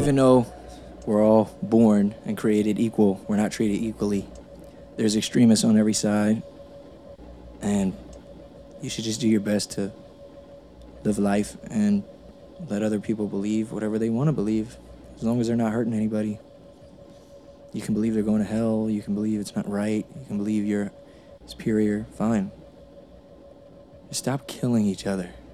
even though we're all born and created equal, we're not treated equally. There's extremists on every side, and you should just do your best to live life and let other people believe whatever they want to believe, as long as they're not hurting anybody. You can believe they're going to hell, you can believe it's not right, you can believe you're superior, fine. Just stop killing each other.